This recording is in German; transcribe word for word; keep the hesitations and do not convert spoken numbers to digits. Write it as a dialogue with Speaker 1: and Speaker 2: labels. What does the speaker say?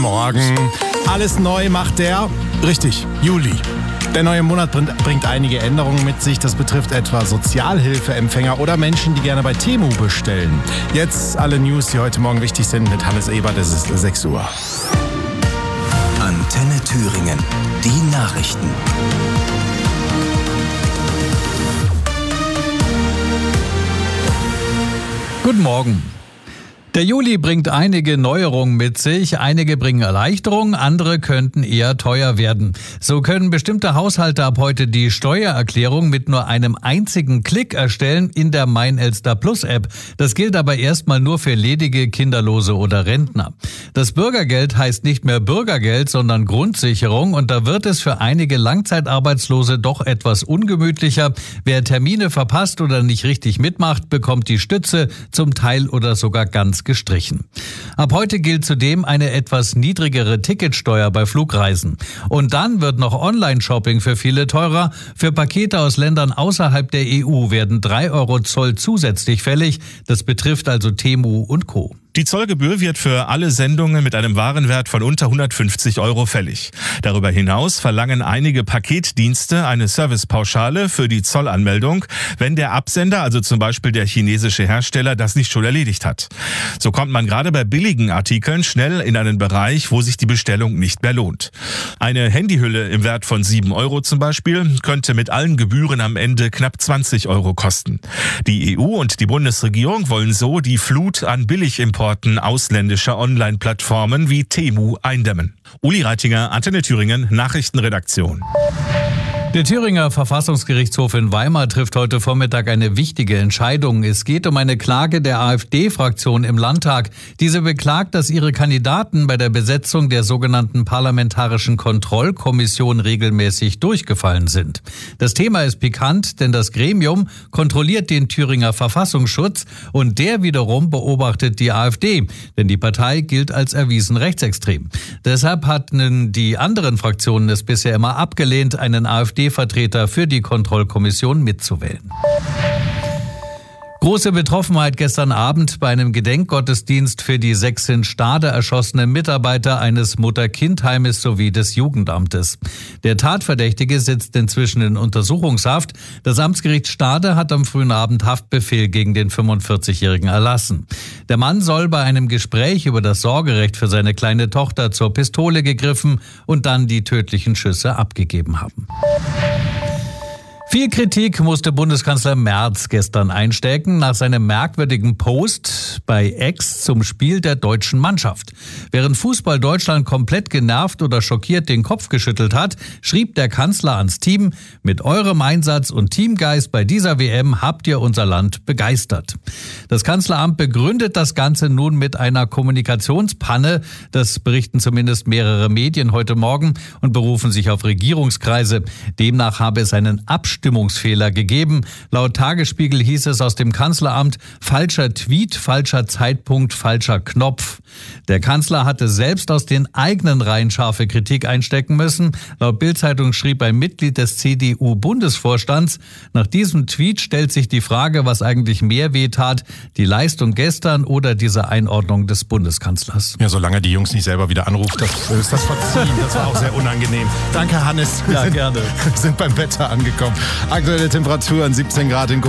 Speaker 1: Morgen. Alles neu macht der, richtig, Juli. Der neue Monat bringt einige Änderungen mit sich. Das betrifft etwa Sozialhilfeempfänger oder Menschen, die gerne bei Temu bestellen. Jetzt alle News, die heute Morgen wichtig sind, mit Hannes Ebert. Es ist sechs Uhr.
Speaker 2: Antenne Thüringen. Die Nachrichten.
Speaker 3: Guten Morgen. Der Juli bringt einige Neuerungen mit sich. Einige bringen Erleichterungen, andere könnten eher teuer werden. So können bestimmte Haushalte ab heute die Steuererklärung mit nur einem einzigen Klick erstellen in der Mein Elster Plus App. Das gilt aber erstmal nur für ledige, Kinderlose oder Rentner. Das Bürgergeld heißt nicht mehr Bürgergeld, sondern Grundsicherung, und da wird es für einige Langzeitarbeitslose doch etwas ungemütlicher. Wer Termine verpasst oder nicht richtig mitmacht, bekommt die Stütze zum Teil oder sogar ganz gestrichen. Ab heute gilt zudem eine etwas niedrigere Ticketsteuer bei Flugreisen. Und dann wird noch Online-Shopping für viele teurer. Für Pakete aus Ländern außerhalb der E U werden drei Euro Zoll zusätzlich fällig. Das betrifft also Temu und Co.
Speaker 4: Die Zollgebühr wird für alle Sendungen mit einem Warenwert von unter hundertfünfzig Euro fällig. Darüber hinaus verlangen einige Paketdienste eine Servicepauschale für die Zollanmeldung, wenn der Absender, also zum Beispiel der chinesische Hersteller, das nicht schon erledigt hat. So kommt man gerade bei billigen Artikeln schnell in einen Bereich, wo sich die Bestellung nicht mehr lohnt. Eine Handyhülle im Wert von sieben Euro zum Beispiel könnte mit allen Gebühren am Ende knapp zwanzig Euro kosten. Die E U und die Bundesregierung wollen so die Flut an Billigimporten ausländischer Online-Plattformen wie Temu eindämmen. Uli Reitinger, Antenne Thüringen, Nachrichtenredaktion.
Speaker 3: Der Thüringer Verfassungsgerichtshof in Weimar trifft heute Vormittag eine wichtige Entscheidung. Es geht um eine Klage der AfD-Fraktion im Landtag. Diese beklagt, dass ihre Kandidaten bei der Besetzung der sogenannten Parlamentarischen Kontrollkommission regelmäßig durchgefallen sind. Das Thema ist pikant, denn das Gremium kontrolliert den Thüringer Verfassungsschutz und der wiederum beobachtet die AfD, denn die Partei gilt als erwiesen rechtsextrem. Deshalb hatten die anderen Fraktionen es bisher immer abgelehnt, einen AfD Vertreter für die Kontrollkommission mitzuwählen. Große Betroffenheit gestern Abend bei einem Gedenkgottesdienst für die sechs in Stade erschossenen Mitarbeiter eines Mutter-Kind-Heimes sowie des Jugendamtes. Der Tatverdächtige sitzt inzwischen in Untersuchungshaft. Das Amtsgericht Stade hat am frühen Abend Haftbefehl gegen den fünfundvierzigjährigen erlassen. Der Mann soll bei einem Gespräch über das Sorgerecht für seine kleine Tochter zur Pistole gegriffen und dann die tödlichen Schüsse abgegeben haben. Viel Kritik musste Bundeskanzler Merz gestern einstecken nach seinem merkwürdigen Post bei X zum Spiel der deutschen Mannschaft. Während Fußball Deutschland komplett genervt oder schockiert den Kopf geschüttelt hat, schrieb der Kanzler ans Team: Mit eurem Einsatz und Teamgeist bei dieser W M habt ihr unser Land begeistert. Das Kanzleramt begründet das Ganze nun mit einer Kommunikationspanne. Das berichten zumindest mehrere Medien heute Morgen und berufen sich auf Regierungskreise. Demnach habe es einen Abstimmungsfehler gegeben. Laut Tagesspiegel hieß es aus dem Kanzleramt: falscher Tweet, falscher Zeitpunkt, falscher Knopf. Der Kanzler hatte selbst aus den eigenen Reihen scharfe Kritik einstecken müssen. Laut Bild-Zeitung schrieb ein Mitglied des C D U-Bundesvorstands: Nach diesem Tweet stellt sich die Frage, was eigentlich mehr wehtat, die Leistung gestern oder diese Einordnung des Bundeskanzlers.
Speaker 1: Ja, solange die Jungs nicht selber wieder anruft, das ist das verziehen. Das war auch sehr unangenehm. Danke, Hannes.
Speaker 3: Ja, gerne.
Speaker 1: Wir sind beim Wetter angekommen. Aktuelle Temperaturen siebzehn Grad in